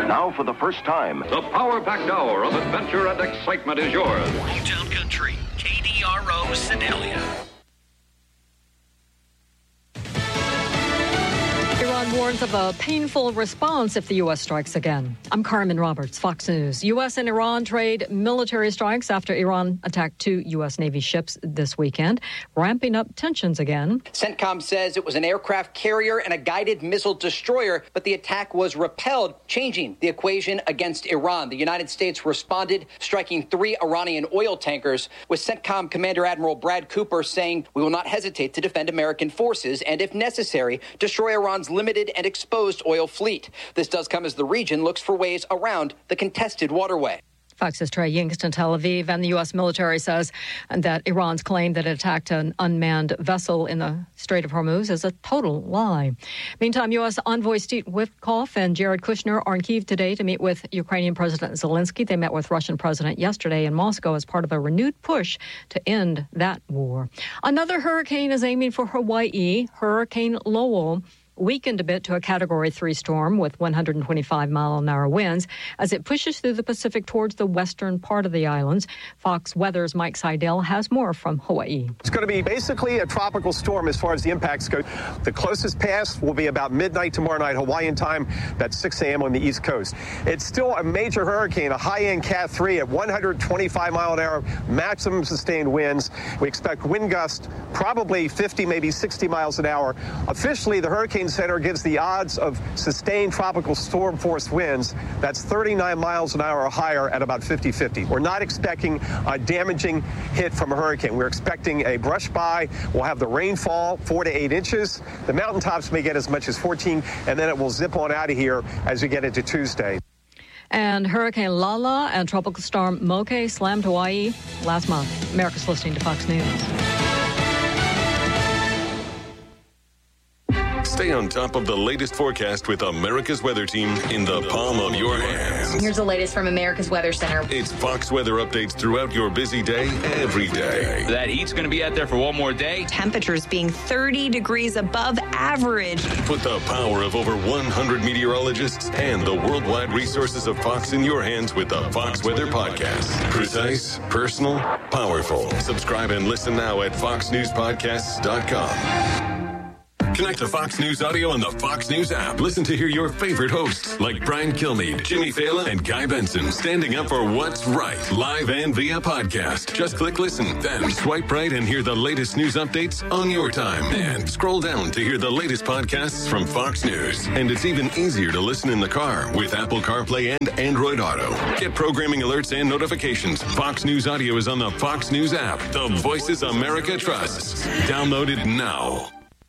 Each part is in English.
Now, for the first time, the power-packed hour of adventure and excitement is yours. Hometown Country, KDRO Sedalia. Iran warns of a painful response if the U.S. strikes again. I'm Carmen Roberts, Fox News. U.S. and Iran trade military strikes after Iran attacked 2 U.S. Navy ships this weekend, ramping up tensions again. CENTCOM says it was an aircraft carrier and a guided missile destroyer, but the attack was repelled, changing the equation against Iran. The United States responded, striking 3 Iranian oil tankers, with CENTCOM Commander Admiral Brad Cooper saying, "We will not hesitate to defend American forces and, if necessary, destroy Iran's limited and exposed oil fleet." This does come as the region looks for ways around the contested waterway. Fox's Trey Yingst in Tel Aviv, and the U.S. military says that Iran's claim that it attacked an unmanned vessel in the Strait of Hormuz is a total lie. Meantime, U.S. envoy Steve Witkoff and Jared Kushner are in Kyiv today to meet with Ukrainian President Zelensky. They met with Russian President yesterday in Moscow as part of a renewed push to end that war. Another hurricane is aiming for Hawaii. Hurricane Lowell weakened a bit to a Category 3 storm with 125-mile-an-hour winds as it pushes through the Pacific towards the western part of the islands. Fox Weather's Mike Seidel has more from Hawaii. It's going to be basically a tropical storm as far as the impacts go. The closest pass will be about midnight tomorrow night, Hawaiian time. That's 6 a.m. on the East Coast. It's still a major hurricane, a high-end Cat 3 at 125-mile-an-hour maximum sustained winds. We expect wind gusts probably 50, maybe 60 miles an hour. Officially, the Hurricane Center gives the odds of sustained tropical storm force winds. That's 39 miles an hour or higher at about 50-50. We're not expecting a damaging hit from a hurricane. We're expecting a brush by. We'll have the rainfall 4 to 8 inches. The mountaintops may get as much as 14, and then it will zip on out of here as we get into Tuesday. And Hurricane Lala and Tropical Storm Moke slammed Hawaii last month. America's listening to Fox News. Stay on top of the latest forecast with America's Weather Team in the palm of your hands. Here's the latest from America's Weather Center. It's Fox weather updates throughout your busy day, every day. That heat's going to be out there for one more day. Temperatures being 30 degrees above average. Put the power of over 100 meteorologists and the worldwide resources of Fox in your hands with the Fox Weather Podcast. Precise, personal, powerful. Subscribe and listen now at foxnewspodcasts.com. Connect to Fox News Audio on the Fox News app. Listen to hear your favorite hosts like Brian Kilmeade, Jimmy Fallon, and Guy Benson standing up for what's right, live and via podcast. Just click listen, then swipe right and hear the latest news updates on your time. And scroll down to hear the latest podcasts from Fox News. And it's even easier to listen in the car with Apple CarPlay and Android Auto. Get programming alerts and notifications. Fox News Audio is on the Fox News app. The voices America trusts. Download it now.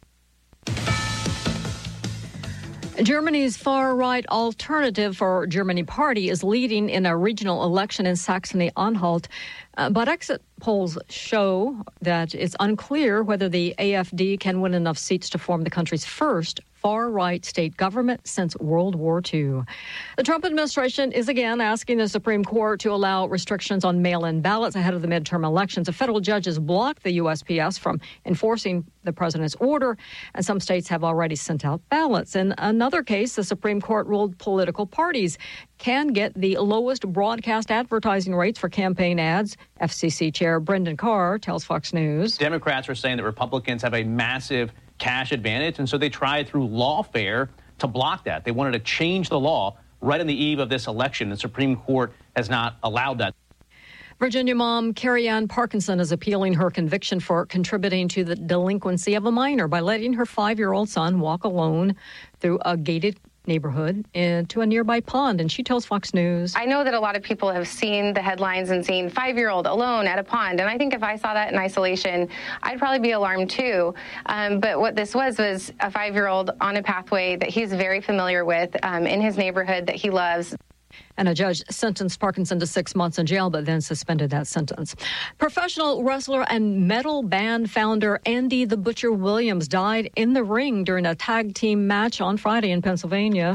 Germany's far-right Alternative for Germany party is leading in a regional election in Saxony-Anhalt. But exit polls show that it's unclear whether the AfD can win enough seats to form the country's first far-right state government since World War II. The Trump administration is again asking the Supreme Court to allow restrictions on mail-in ballots ahead of the midterm elections. A federal judge has blocked the USPS from enforcing the president's order, and some states have already sent out ballots. In another case, the Supreme Court ruled political parties can get the lowest broadcast advertising rates for campaign ads. FCC Chair Brendan Carr tells Fox News. Democrats are saying that Republicans have a massive cash advantage, and so they tried through lawfare to block that. They wanted to change the law right on the eve of this election. The Supreme Court has not allowed that. Virginia mom Carrie Ann Parkinson is appealing her conviction for contributing to the delinquency of a minor by letting her 5-year-old son walk alone through a gated neighborhood into a nearby pond. And she tells Fox News. I know that a lot of people have seen the headlines and seen 5-year-old alone at a pond. And I think if I saw that in isolation, I'd probably be alarmed too. But what this was a 5-year-old on a pathway that he's very familiar with in his neighborhood that he loves. And a judge sentenced Parkinson to 6 months in jail, but then suspended that sentence. Professional wrestler and metal band founder Andy the Butcher Williams died in the ring during a tag team match on Friday in Pennsylvania.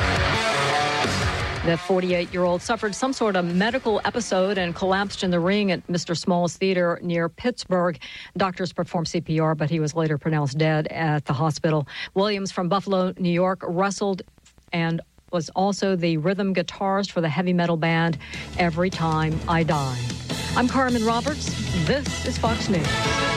The 48-year-old suffered some sort of medical episode and collapsed in the ring at Mr. Small's Theater near Pittsburgh. Doctors performed CPR, but he was later pronounced dead at the hospital. Williams from Buffalo, New York, wrestled and was also the rhythm guitarist for the heavy metal band Every Time I Die. I'm Carmen Roberts. This is Fox News.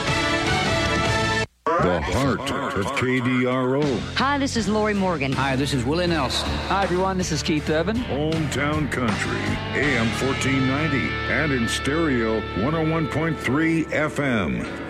The heart of KDRO. Hi, this is Lori Morgan. Hi, this is Willie Nelson. Hi, everyone. This is Keith Evan. Hometown Country, AM 1490, and in stereo 101.3 FM.